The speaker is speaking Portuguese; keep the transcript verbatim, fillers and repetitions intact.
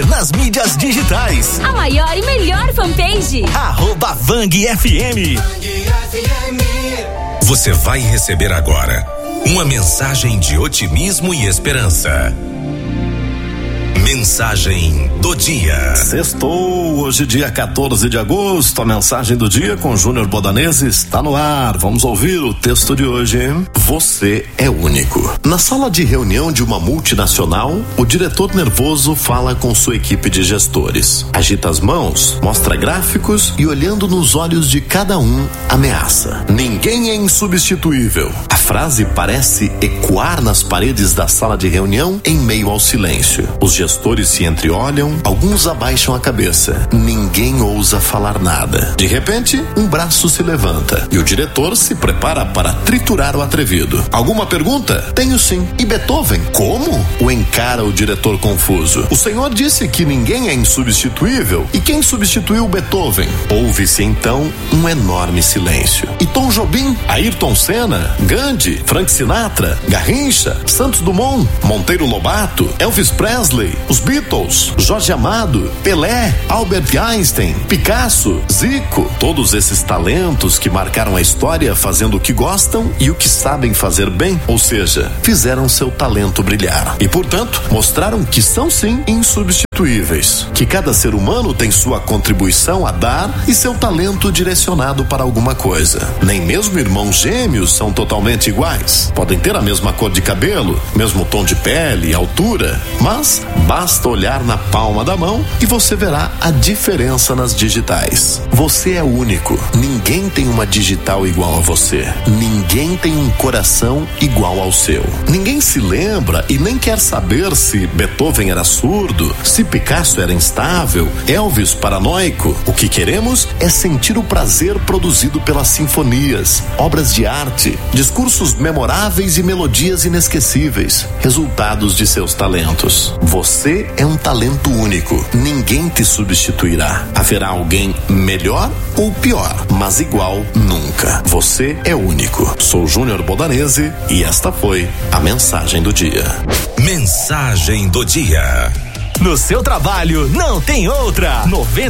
seguir nas mídias digitais. A maior e melhor fanpage. Arroba Vang F M. Você vai receber agora uma mensagem de otimismo e esperança. Mensagem do dia. Sextou, hoje dia quatorze de agosto, a mensagem do dia com Júnior Bodanese está no ar. Vamos ouvir o texto de hoje. Você é único. Na sala de reunião de uma multinacional, o diretor nervoso fala com sua equipe de gestores. Agita as mãos, mostra gráficos e, olhando nos olhos de cada um, ameaça. Ninguém é insubstituível. A frase parece ecoar nas paredes da sala de reunião em meio ao silêncio. Os gestores se entreolham, alguns abaixam a cabeça. Ninguém ousa falar nada. De repente, um braço se levanta e o diretor se prepara para triturar o atrevido. Alguma pergunta? Tenho sim. E Beethoven? Como? O encara o diretor confuso. O senhor disse que ninguém é insubstituível. E quem substituiu Beethoven? Ouve-se então um enorme silêncio. E Tom Jobim? Ayrton Senna? Gandhi? Frank Sinatra? Garrincha? Santos Dumont? Monteiro Lobato? Elvis Presley? Os Beatles, Jorge Amado, Pelé, Albert Einstein, Picasso, Zico, todos esses talentos que marcaram a história fazendo o que gostam e o que sabem fazer bem, ou seja, fizeram seu talento brilhar. E, portanto, mostraram que são sim insubstituíveis, que cada ser humano tem sua contribuição a dar e seu talento direcionado para alguma coisa. Nem mesmo irmãos gêmeos são totalmente iguais. Podem ter a mesma cor de cabelo, mesmo tom de pele, altura, mas basta olhar na palma da mão e você verá a diferença nas digitais. Você é único. Ninguém tem uma digital igual a você. Ninguém tem um coração igual ao seu. Ninguém se lembra e nem quer saber se Beethoven era surdo, se Picasso era instável, Elvis paranoico. O que queremos é sentir o prazer produzido pelas sinfonias, obras de arte, discursos memoráveis e melodias inesquecíveis, resultados de seus talentos. Você é um talento único. Ninguém te substituirá. Haverá alguém melhor ou pior, mas igual nunca. Você é único. Sou Júnior Bodanese e esta foi a mensagem do dia. Mensagem do dia. No seu trabalho não tem outra. noventa